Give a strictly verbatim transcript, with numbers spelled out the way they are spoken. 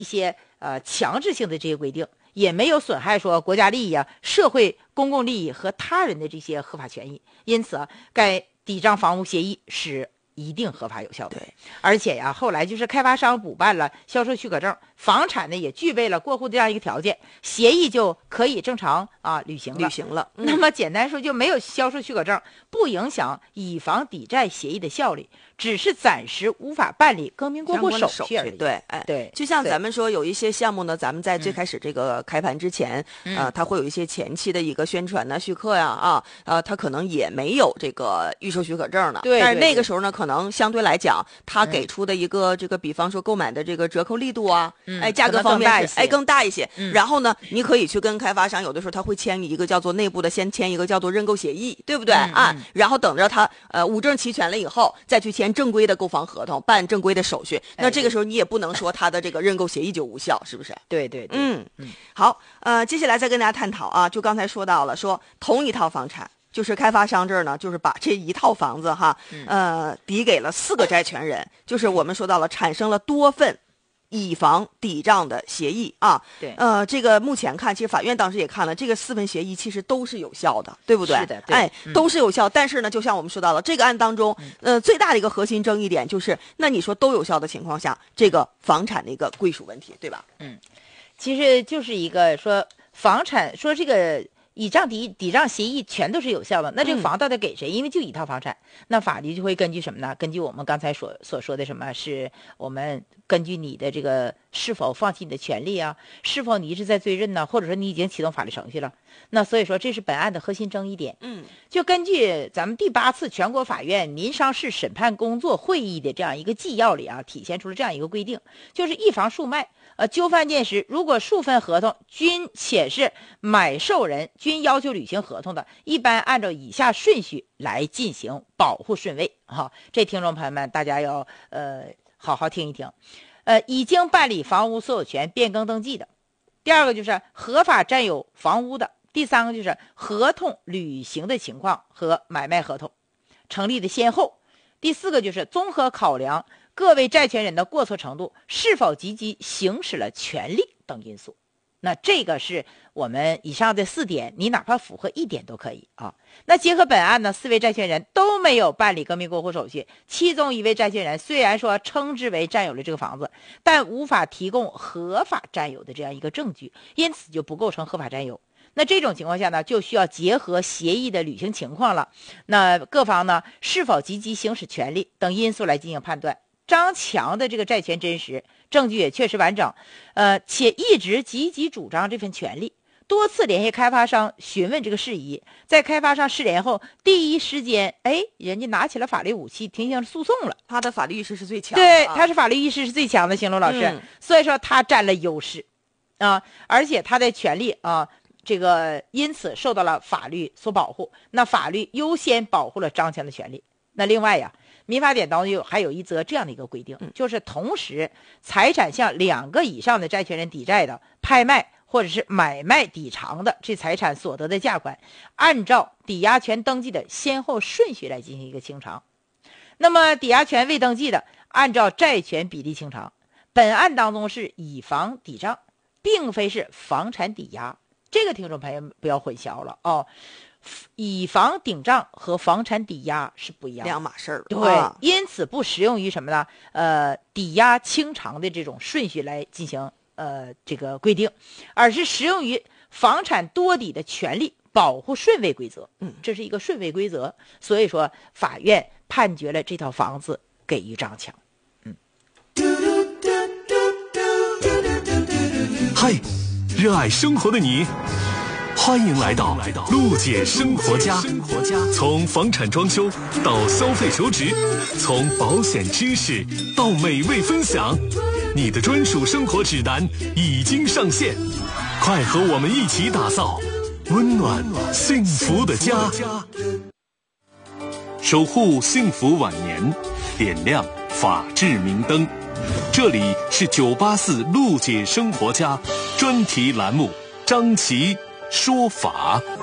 一些呃强制性的这些规定，也没有损害说国家利益啊、社会公共利益和他人的这些合法权益。因此啊，该抵账房屋协议是一定合法有效的。 对， 而且呀，后来就是开发商补办了销售许可证，房产呢也具备了过户这样一个条件，协议就可以正常啊履行了。 履行了。 嗯、那么简单说，就没有销售许可证，不影响以房抵债协议的效力，只是暂时无法办理更名过户手续而已。 对，哎， 对， 就像咱们说有一些项目呢，咱们在最开始这个开盘之前， 嗯、 呃，它会有一些前期的一个宣传呢、许可呀，啊，呃，它可能也没有这个预售许可证呢。 对， 但是那个时候呢，可能相对来讲，它给出的一个这个，比方说购买的这个折扣力度啊， 嗯、 哎，价格方面是哎更大一些。 嗯、 然后呢，你可以去跟开发商，有的时候他会签一个叫做内部的，先签一个叫做认购协议，对不对、 嗯、 啊？然后等着他呃五证齐全了以后，再去签正规的购房合同，办正规的手续。那这个时候你也不能说他的这个认购协议就无效，是不是？ 对对对， 嗯嗯， 好，呃，接下来再跟大家探讨啊，就刚才说到了，说同一套房产。就是开发商这儿呢，就是把这一套房子哈，呃，抵给了四个债权人，就是我们说到了产生了多份以房抵账的协议啊。 对， 呃，这个目前看，其实法院当时也看了，这个四份协议其实都是有效的，对不对？ 是的，对， 哎， 嗯、 都是有效。但是呢，就像我们说到了，这个案当中，呃，最大的一个核心争议点就是，那你说都有效的情况下，这个房产的一个归属问题，对吧？ 嗯，其实就是一个说房产说这个。以账抵抵账协议全都是有效的，那这个房到底给谁？嗯、因为就一套房产，那法律就会根据什么呢？根据我们刚才所所说的什么，是我们根据你的这个是否放弃你的权利啊，是否你一直在追认呢，或者说你已经启动法律程序了。那所以说这是本案的核心争议点。 嗯， 就根据咱们第八次全国法院民商事审判工作会议的这样一个纪要里啊，体现出了这样一个规定，就是一房数卖。呃，纠纷案件时，如果数份合同均显示买受人均要求履行合同的，一般按照以下顺序来进行保护顺位。哈、啊，这听众朋友们，大家要呃好好听一听。呃，已经办理房屋所有权变更登记的；第二个就是合法占有房屋的；第三个就是合同履行的情况和买卖合同成立的先后；第四个就是综合考量各位债权人的过错程度，是否积极行使了权利等因素。那这个是我们以上的四点，你哪怕符合一点都可以啊。那结合本案呢，四位债权人都没有办理更名过户手续，其中一位债权人虽然说称之为占有了这个房子，但无法提供合法占有的这样一个证据，因此就不构成合法占有。那这种情况下呢，就需要结合协议的履行情况了，那各方呢是否积极行使权利等因素来进行判断。张强的这个债权真实，证据也确实完整，呃，且一直积极主张这份权利，多次联系开发商询问这个事宜，在开发商失联后，第一时间，哎，人家拿起了法律武器，提起诉讼了。 他的法律意识是最强的， 对， 啊、 他是法律意识是最强的，邢龙老师、 嗯， 所以说他占了优势，啊，而且他的权利啊，这个因此受到了法律所保护，那法律优先保护了张强的权利。那另外呀。民法典当中有还有一则这样的一个规定，就是同时财产向两个以上的债权人抵债的，拍卖或者是买卖抵偿的这财产所得的价款，按照抵押权登记的先后顺序来进行一个清偿。那么抵押权未登记的，按照债权比例清偿。本案当中是以房抵账，并非是房产抵押，这个听众朋友不要混淆了哦。以房顶账和房产抵押是不一样的， 两码事儿。 对、啊，因此不适用于什么呢？呃，抵押清偿的这种顺序来进行呃这个规定，而是适用于房产多抵的权利保护顺位规则。嗯，这是一个顺位规则，所以说法院判决了这套房子给予张强。嗯， 嗨，热爱生活的你。欢迎来到陆姐生活家，从房产装修到消费求值，从保险知识到美味分享，你的专属生活指南已经上线，快和我们一起打造温暖幸福的家，守护幸福晚年，点亮法治明灯。这里是九八四陆姐生活家专题栏目，张琪说法。